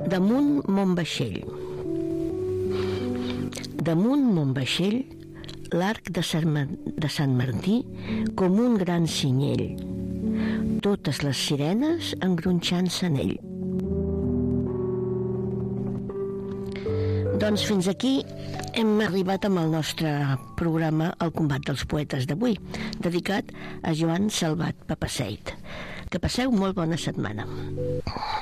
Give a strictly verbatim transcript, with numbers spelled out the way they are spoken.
Damunt mon vaixell. Damunt mon vaixell, l'arc de Sant, de Sant Martí com un gran cinyell, totes les sirenes engronxant-se en ell. Doncs fins aquí hem arribat amb el nostre programa El combat dels poetes d'avui, dedicat a Joan Salvat Papasseit. Que passeu molt bona setmana.